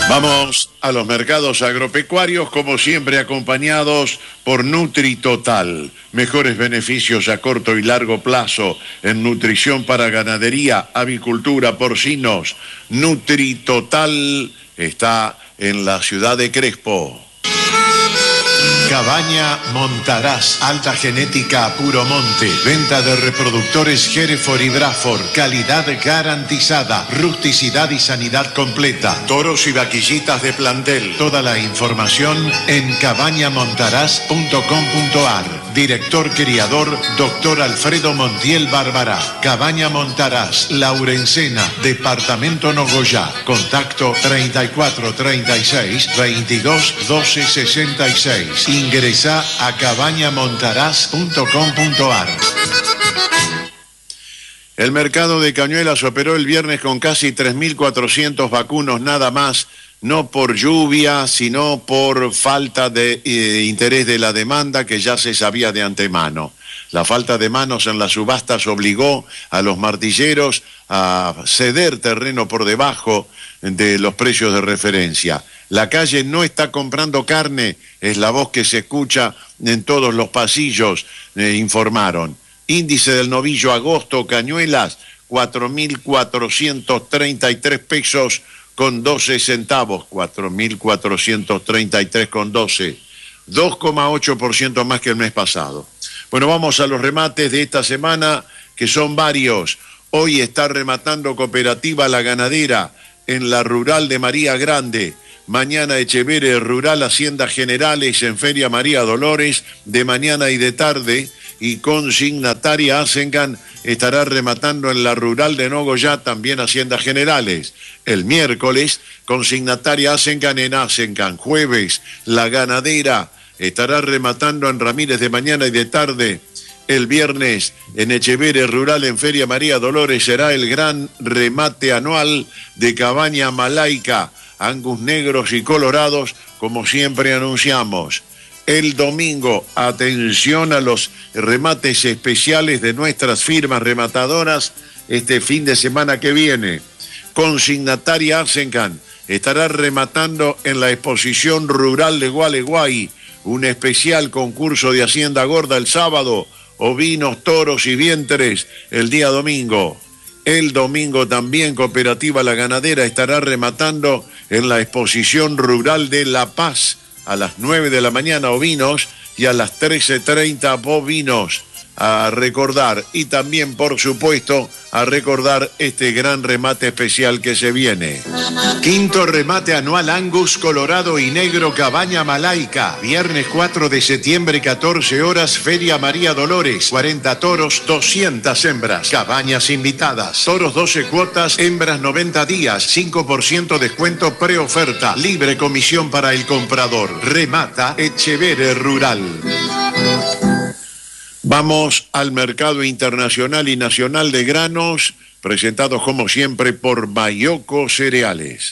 Vamos a los mercados agropecuarios, como siempre acompañados por NutriTotal. Mejores beneficios a corto y largo plazo en nutrición para ganadería, avicultura, porcinos. NutriTotal está en la ciudad de Crespo. Cabaña Montaraz, alta genética a puro monte, venta de reproductores Hereford y Braford, calidad garantizada, rusticidad y sanidad completa, toros y vaquillitas de plantel. Toda la información en cabañamontaraz.com.ar. Director criador, Dr. Alfredo Montiel Bárbara. Cabaña Montaraz, Laurencena, Departamento Nogoyá. Contacto 34 36 22 12 66. Ingresá a cabañamontaraz.com.ar. El mercado de Cañuelas operó el viernes con casi 3.400 vacunos nada más, no por lluvia, sino por falta de interés de la demanda que ya se sabía de antemano. La falta de manos en las subastas obligó a los martilleros a ceder terreno por debajo de los precios de referencia. La calle no está comprando carne, es la voz que se escucha en todos los pasillos, informaron. Índice del novillo agosto, Cañuelas, 4.433 pesos con 12 centavos, 4.433 con 12, 2,8% más que el mes pasado. Bueno, vamos a los remates de esta semana, que son varios. Hoy está rematando Cooperativa La Ganadera en la rural de María Grande. Mañana Echeverre, Rural Haciendas Generales en Feria María Dolores, de mañana y de tarde. Y Consignataria Asengan estará rematando en la rural de Nogoyá, también Haciendas Generales. El miércoles, Consignataria Asengan en Asengan. Jueves, La Ganadera estará rematando en Ramírez de mañana y de tarde. El viernes, en Echeverre Rural en Feria María Dolores, será el gran remate anual de Cabaña Malaica. Angus negros y colorados, como siempre anunciamos. El domingo, atención a los remates especiales de nuestras firmas rematadoras este fin de semana que viene. Consignataria Asencan estará rematando en la exposición rural de Gualeguay, un especial concurso de Hacienda Gorda el sábado, ovinos, toros y vientres el día domingo. El domingo también Cooperativa La Ganadera estará rematando en la exposición rural de La Paz a las 9 de la mañana ovinos y a las 13:30 bovinos. A recordar, y también por supuesto a recordar este gran remate especial que se viene. Quinto remate anual Angus colorado y negro Cabaña Malaica. Viernes 4 de septiembre, 14 horas, Feria María Dolores. 40 toros, 200 hembras. Cabañas invitadas. Toros 12 cuotas, hembras 90 días. 5% descuento preoferta. Libre comisión para el comprador. Remata Echeverre Rural. Vamos al mercado internacional y nacional de granos, presentados como siempre por Mayoco Cereales.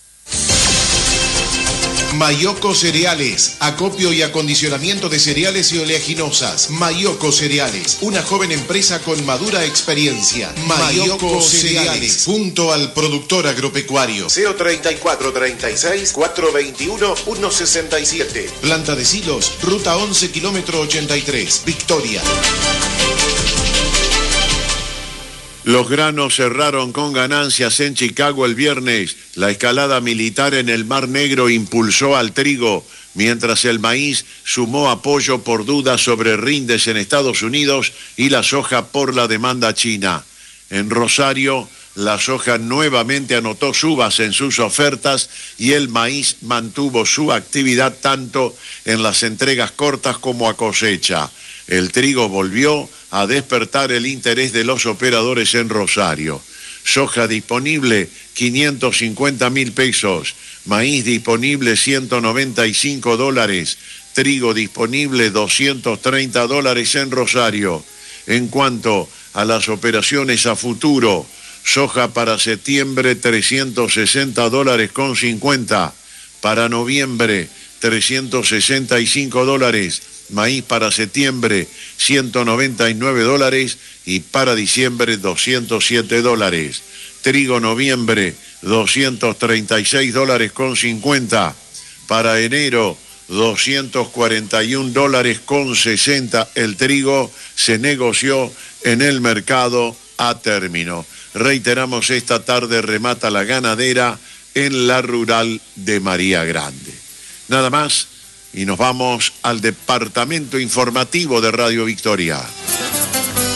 Mayoco Cereales, acopio y acondicionamiento de cereales y oleaginosas. Mayoco Cereales, una joven empresa con madura experiencia. Mayoco Cereales, junto al productor agropecuario. CO 3436 421 167. Planta de silos, ruta 11, kilómetro 83, Victoria. Los granos cerraron con ganancias en Chicago el viernes. La escalada militar en el Mar Negro impulsó al trigo, mientras el maíz sumó apoyo por dudas sobre rindes en Estados Unidos y la soja por la demanda china. En Rosario, la soja nuevamente anotó subas en sus ofertas y el maíz mantuvo su actividad tanto en las entregas cortas como a cosecha. El trigo volvió a despertar el interés de los operadores en Rosario. Soja disponible, 550.000 pesos. Maíz disponible, $195. Trigo disponible, $230 en Rosario. En cuanto a las operaciones a futuro, soja para septiembre, $360,50. Para noviembre, $365. Maíz para septiembre, $199 y para diciembre, $207. Trigo noviembre, $236.50. Para enero, $241.60. El trigo se negoció en el mercado a término. Reiteramos, esta tarde remata la ganadera en la rural de María Grande. Nada más y nos vamos al departamento informativo de Radio Victoria.